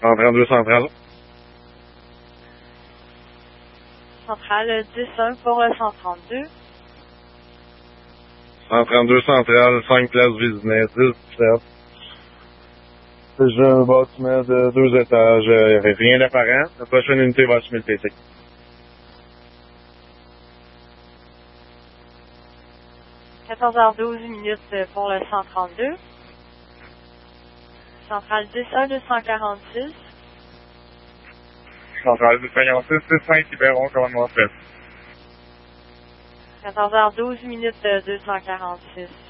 132 centrale. Centrale 10-1 pour le 132. 132 centrale, 5 places Vésinet, 10-17. J'ai un bâtiment de 2 étages, il n'y avait rien d'apparent. La prochaine unité va assumer le PC. 14h12 pour le 132. Centrale 10-1 246. Centrale 256, 6-5, Libéron, commandement fait. 14h12 246.